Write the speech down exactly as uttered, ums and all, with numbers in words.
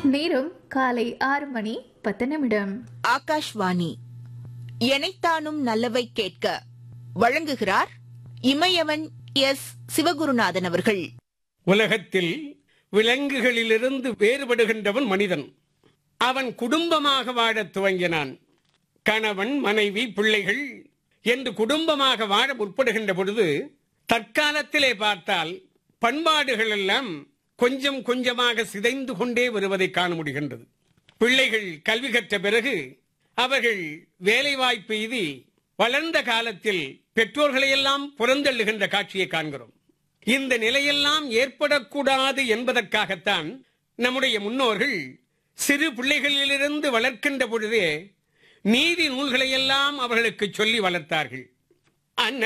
நேரம் காலை ஆறு மணி பத்து நிமிடம். ஆகாஷ்வாணி எனைத்தானும் நல்லவை கேட்க வழங்குகிறார் இமயவன் எஸ் சிவகுருநாதன் அவர்கள். உலகத்தில் விலங்குகளிலிருந்து வேறுபடுகின்றவன் மனிதன். அவன் குடும்பமாக வாழத் துவங்கினான். கணவன், மனைவி, பிள்ளைகள் என்று குடும்பமாக வாழ முற்படுகின்ற பொழுது தற்காலத்திலே பார்த்தால் பண்பாடுகள் எல்லாம் கொஞ்சம் கொஞ்சமாக சிதைந்து கொண்டே வருவதை காண முடிகின்றது. பிள்ளைகள் கல்வி கற்ற பிறகு அவர்கள் வேலை வாய்ப்பு எய்தி வளர்ந்த காலத்தில் பெற்றோர்களையெல்லாம் புறந்தள்ளுகின்ற காட்சியை காண்கிறோம். இந்த நிலையெல்லாம் ஏற்படக்கூடாது என்பதற்காகத்தான் நம்முடைய முன்னோர்கள் சிறு பிள்ளைகளிலிருந்து வளர்க்கின்ற பொழுதே நீதி நூல்களையெல்லாம் அவர்களுக்கு சொல்லி வளர்த்தார்கள்.